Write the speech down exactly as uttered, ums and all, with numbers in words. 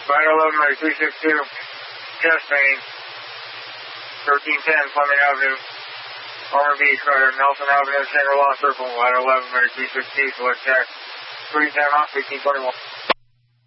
Vital eleven, ready, three six two. Chest main. thirteen ten, Fleming Avenue. Armor Beach, Rider, Nelson Avenue, Shangri-La Circle. Vital eleven, ready, three six two, select check. three ten off, fifteen twenty-one.